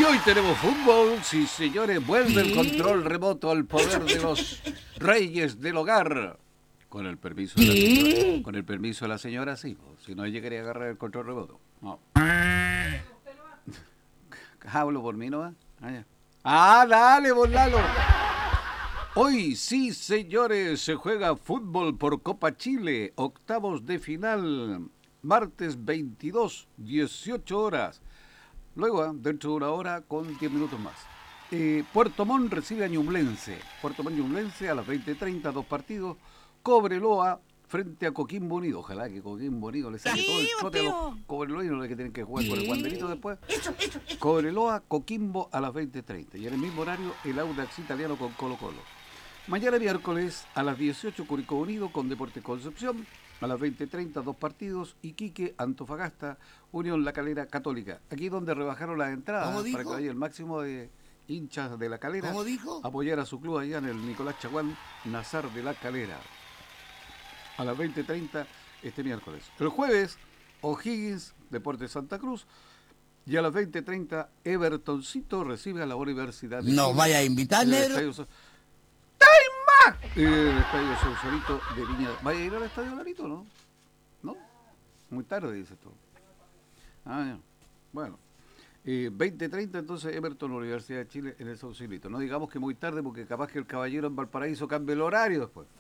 hoy tenemos fútbol, sí señores, vuelve el control remoto al poder de los reyes del hogar. Con el permiso de la señora, con el permiso de la señora, sí, pues, si no ella quería agarrar el control remoto. No. Hablo por mí, ¿no va? Ya. Dale, vos Lalo. Hoy sí, señores, se juega fútbol por Copa Chile, octavos de final, martes 22, 18 horas. Luego, dentro de una hora, con 10 minutos más. Puerto Montt recibe a Ñublense. Puerto Montt Ñublense a las 20:30, dos partidos. Cobreloa frente a Coquimbo Unido. Ojalá que Coquimbo Unido le saque todo el trote a los cobreloinos que tienen que jugar con el guanderito después. Cobreloa, Coquimbo a las 20:30. Y en el mismo horario, el Audax Italiano con Colo Colo. Mañana miércoles a las 18, Curicó Unido con Deportes Concepción. A las 20:30, dos partidos. Iquique, Antofagasta, Unión La Calera, Católica. Aquí donde rebajaron las entradas para que vaya el máximo de hinchas de La Calera. ¿Cómo dijo? Apoyar a su club allá en el Nicolás Chaguán, Nazar de La Calera. A las 20:30 este miércoles. El jueves, O'Higgins, Deportes Santa Cruz. Y a las 20:30, Evertoncito recibe a la Universidad de ¿Nos Chile vaya a invitar, en el negro? Estadio el Estadio Sausalito de Viña. ¿Vaya a ir al Estadio Larito, no? ¿No? Muy tarde, dices tú. Ya. Bueno. 20:30 entonces Everton, Universidad de Chile en el Sausalito. No digamos que muy tarde porque capaz que el caballero en Valparaíso cambie el horario después.